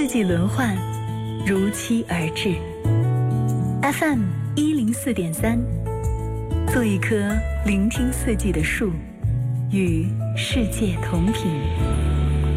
四季轮换，如期而至。FM104.3，做一棵聆听四季的树，与世界同频。